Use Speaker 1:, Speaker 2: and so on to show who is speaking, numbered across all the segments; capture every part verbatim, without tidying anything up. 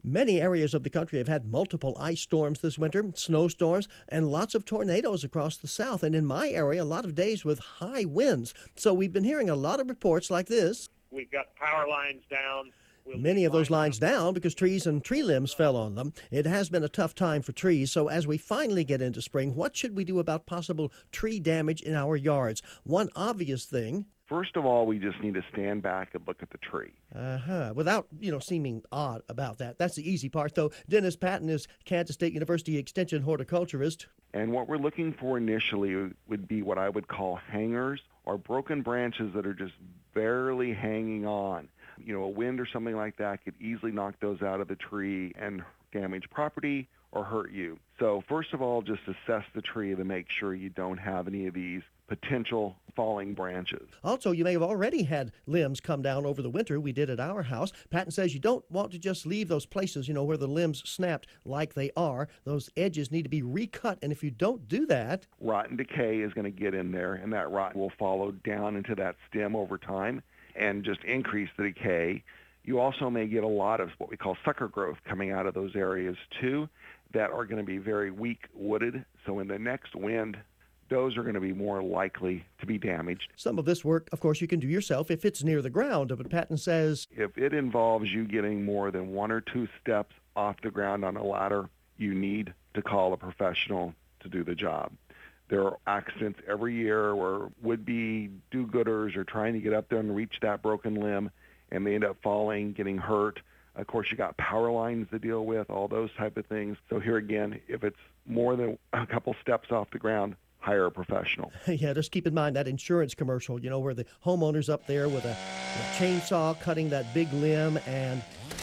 Speaker 1: Many areas of the country have had multiple ice storms this winter, snowstorms, and lots of tornadoes across the south. And in my area, a lot of days with high winds. So we've been hearing a lot of reports like this.
Speaker 2: We've got power lines down. We'll
Speaker 1: Many of those lines
Speaker 2: down
Speaker 1: down because trees and tree limbs fell on them. It has been a tough time for trees. So as we finally get into spring, what should we do about possible tree damage in our yards? One obvious thing.
Speaker 3: First of all, we just need to stand back and look at the tree.
Speaker 1: Uh-huh. Without, you know, seeming odd about that. That's the easy part, though. Dennis Patton is Kansas State University Extension horticulturist.
Speaker 3: And what we're looking for initially would be what I would call hangers or broken branches that are just barely hanging on. You know, a wind or something like that could easily knock those out of the tree and damage property or hurt you. So first of all, just assess the tree to make sure you don't have any of these potential falling branches.
Speaker 1: Also, you may have already had limbs come down over the winter. We did at our house. Patton says you don't want to just leave those places, you know, where the limbs snapped like they are. Those edges need to be recut, and if you don't do that...
Speaker 3: Rot and decay is going to get in there, and that rot will follow down into that stem over time and just increase the decay. You also may get a lot of what we call sucker growth coming out of those areas, too, that are going to be very weak wooded. So in the next wind, those are going to be more likely to be damaged.
Speaker 1: Some of this work, of course, you can do yourself if it's near the ground, but Patton says...
Speaker 3: If it involves you getting more than one or two steps off the ground on a ladder, you need to call a professional to do the job. There are accidents every year where would-be do-gooders are trying to get up there and reach that broken limb, and they end up falling, getting hurt. Of course, you got power lines to deal with, all those type of things. So here again, if it's more than a couple steps off the ground, hire a professional.
Speaker 1: Yeah, just keep in mind that insurance commercial, you know, where the homeowner's up there with a, a chainsaw cutting that big limb and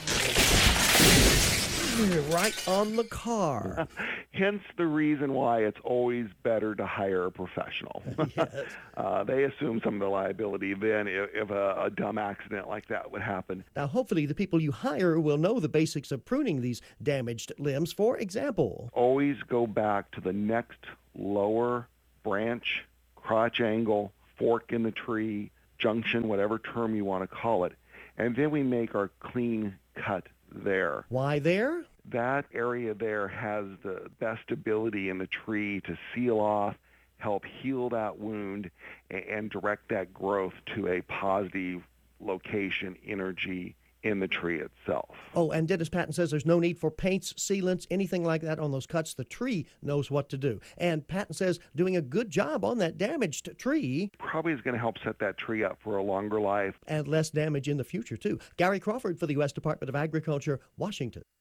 Speaker 1: right on the car.
Speaker 3: Hence the reason why it's always better to hire a professional.
Speaker 1: Yes.
Speaker 3: uh, they assume some of the liability then if, if a, a dumb accident like that would happen.
Speaker 1: Now, hopefully the people you hire will know the basics of pruning these damaged limbs. For example,
Speaker 3: always go back to the next lower branch, crotch angle, fork in the tree, junction, whatever term you want to call it, and then we make our clean cut there.
Speaker 1: Why there?
Speaker 3: That area there has the best ability in the tree to seal off, help heal that wound, and direct that growth to a positive location, energy in the tree itself.
Speaker 1: Oh, and Dennis Patton says there's no need for paints, sealants, anything like that on those cuts. The tree knows what to do. And Patton says doing a good job on that damaged tree
Speaker 3: probably is going to help set that tree up for a longer life.
Speaker 1: And less damage in the future, too. Gary Crawford for the U S Department of Agriculture, Washington.